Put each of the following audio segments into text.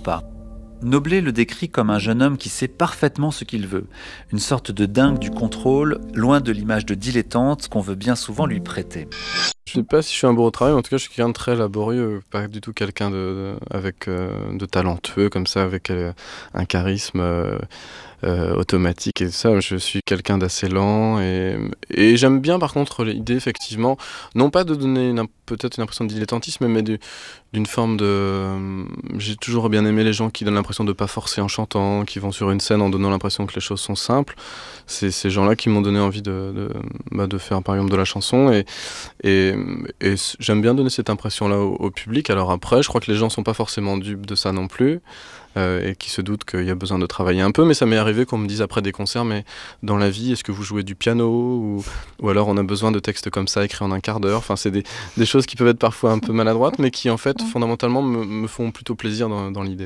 pas. Noblet le décrit comme un jeune homme qui sait parfaitement ce qu'il veut. Une sorte de dingue du contrôle, loin de l'image de dilettante qu'on veut bien souvent lui prêter. Je sais pas si je suis un bon au travail, mais en tout cas, je suis quelqu'un de très laborieux, pas du tout quelqu'un de talentueux comme ça, avec un charisme automatique et tout ça. Je suis quelqu'un d'assez lent et j'aime bien par contre l'idée effectivement, non pas de donner peut-être une impression de dilettantisme, mais d'une forme de... J'ai toujours bien aimé les gens qui donnent l'impression de pas forcer en chantant, qui vont sur une scène en donnant l'impression que les choses sont simples. C'est ces gens-là qui m'ont donné envie de faire par exemple de la chanson et j'aime bien donner cette impression-là au public. Alors après, je crois que les gens sont pas forcément dupes de ça non plus. Et qui se doutent qu'il y a besoin de travailler un peu, mais ça m'est arrivé qu'on me dise après des concerts, mais dans la vie, est-ce que vous jouez du piano ou alors on a besoin de textes comme ça écrits en un quart d'heure. Enfin, c'est des choses qui peuvent être parfois un peu maladroites, mais qui en fait, fondamentalement, me font plutôt plaisir dans l'idée.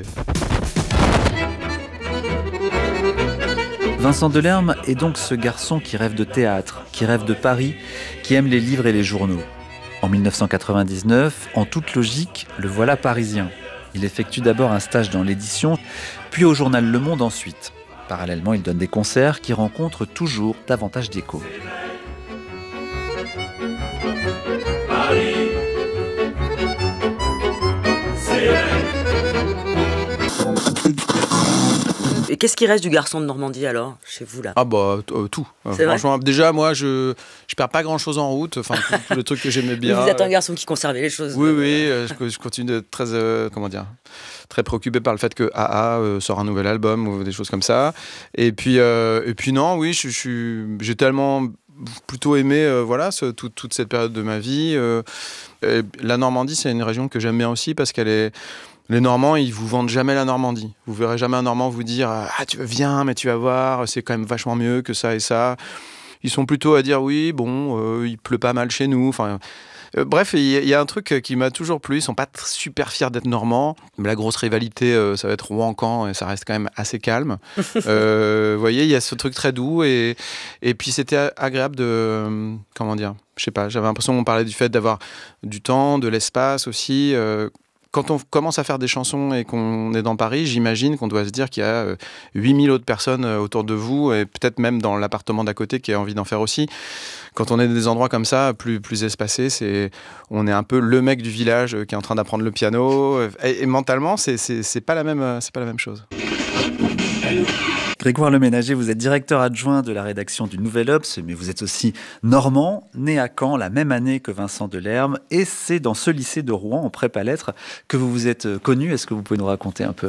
Vincent Delerme est donc ce garçon qui rêve de théâtre, qui rêve de Paris, qui aime les livres et les journaux. En 1999, en toute logique, le voilà parisien. Il effectue d'abord un stage dans l'édition, puis au journal Le Monde ensuite. Parallèlement, il donne des concerts qui rencontrent toujours davantage d'écho. Paris, et qu'est-ce qui reste du garçon de Normandie alors, chez vous là ? Ah bah tout. Franchement, déjà moi je perds pas grand chose en route. Enfin tout le truc que j'aimais bien. Vous êtes un garçon qui conservait les choses. Oui, je continue d'être très très préoccupé par le fait que AA sort un nouvel album ou des choses comme ça. Et puis non, oui, j'ai tellement plutôt aimé toute cette période de ma vie. La Normandie, c'est une région que j'aime bien aussi parce qu'elle est... Les Normands, ils vous vendent jamais la Normandie. Vous verrez jamais un Normand vous dire « Ah, viens, mais tu vas voir, c'est quand même vachement mieux que ça et ça. » Ils sont plutôt à dire « Oui, bon, il pleut pas mal chez nous. » Enfin, bref, il y a un truc qui m'a toujours plu. Ils sont pas super fiers d'être Normands. Mais la grosse rivalité, ça va être Rouen-Caen et ça reste quand même assez calme. Vous voyez, il y a ce truc très doux et puis c'était agréable de... comment dire ? Je sais pas, j'avais l'impression qu'on parlait du fait d'avoir du temps, de l'espace aussi... Quand on commence à faire des chansons et qu'on est dans Paris, j'imagine qu'on doit se dire qu'il y a 8000 autres personnes autour de vous et peut-être même dans l'appartement d'à côté qui a envie d'en faire aussi. Quand on est dans des endroits comme ça, plus espacés, on est un peu le mec du village qui est en train d'apprendre le piano. Et mentalement, c'est pas la même chose. Grégoire Leménager, vous êtes directeur adjoint de la rédaction du Nouvel Obs, mais vous êtes aussi normand, né à Caen la même année que Vincent Delerme, et c'est dans ce lycée de Rouen, en prépa lettres, que vous vous êtes connus. Est-ce que vous pouvez nous raconter un peu ?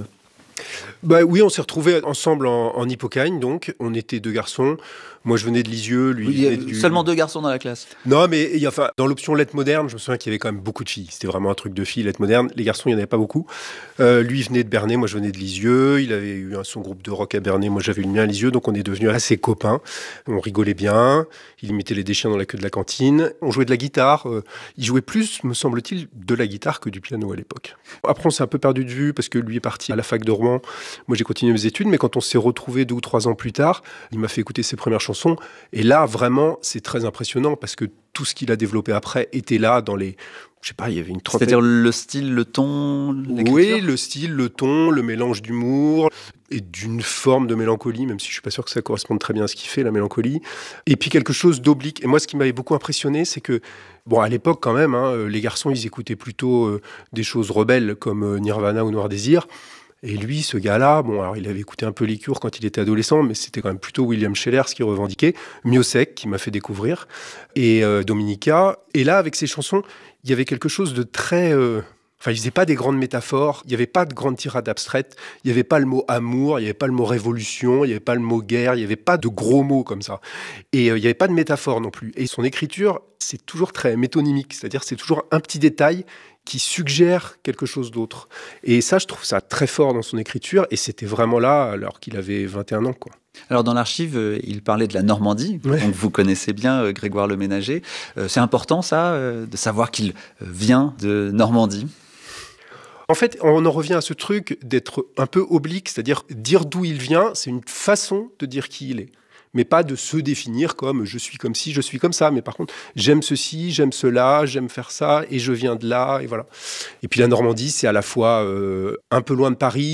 Oui, on s'est retrouvés ensemble en Hippocagne, donc on était deux garçons. Moi, je venais de Lisieux, lui il y a seulement deux garçons dans la classe. Non, mais dans l'option lettres modernes, je me souviens qu'il y avait quand même beaucoup de filles. C'était vraiment un truc de filles, lettres modernes. Les garçons, il n'y en avait pas beaucoup. Lui, il venait de Bernay, moi, je venais de Lisieux. Il avait eu son groupe de rock à Bernay, moi, j'avais eu le mien à Lisieux. Donc, on est devenus assez copains. On rigolait bien. Il imitait les déchiens dans la queue de la cantine. On jouait de la guitare. Il jouait plus, me semble-t-il, de la guitare que du piano à l'époque. Après, on s'est un peu perdu de vue parce que lui est parti à la fac de Rouen. Moi, j'ai continué mes études, mais quand on s'est retrouvés 2 ou 3 ans plus tard, il m'a fait écouter ses premières chansons. Et là, vraiment, c'est très impressionnant parce que tout ce qu'il a développé après était là dans les... Je sais pas, il y avait une trentaine... C'est-à-dire le style, le ton, l'écriture ? Oui, le style, le ton, le mélange d'humour et d'une forme de mélancolie, même si je suis pas sûr que ça corresponde très bien à ce qu'il fait, la mélancolie. Et puis quelque chose d'oblique. Et moi, ce qui m'avait beaucoup impressionné, c'est que, bon, à l'époque quand même, les garçons, ils écoutaient plutôt des choses rebelles comme Nirvana ou Noir Désir. Et lui, ce gars-là, bon, alors il avait écouté un peu les Cure quand il était adolescent, mais c'était quand même plutôt William Sheller ce qu'il revendiquait, Miossec qui m'a fait découvrir, et Dominica. Et là, avec ses chansons, il y avait quelque chose de très... Enfin, il faisait pas des grandes métaphores, il n'y avait pas de grandes tirades abstraites, il n'y avait pas le mot amour, il n'y avait pas le mot révolution, il n'y avait pas le mot guerre, il n'y avait pas de gros mots comme ça. Et il n'y avait pas de métaphore non plus. Et son écriture, c'est toujours très métonymique, c'est-à-dire c'est toujours un petit détail qui suggère quelque chose d'autre. Et ça, je trouve ça très fort dans son écriture, et c'était vraiment là alors qu'il avait 21 ans, quoi. Alors dans l'archive, il parlait de la Normandie, Ouais. donc vous connaissez bien Grégoire Leménager. C'est important ça, de savoir qu'il vient de Normandie. En fait, on en revient à ce truc d'être un peu oblique, c'est-à-dire dire d'où il vient, c'est une façon de dire qui il est. Mais pas de se définir comme je suis comme ci, je suis comme ça. Mais par contre, j'aime ceci, j'aime cela, j'aime faire ça, et je viens de là, et voilà. Et puis la Normandie, c'est à la fois un peu loin de Paris,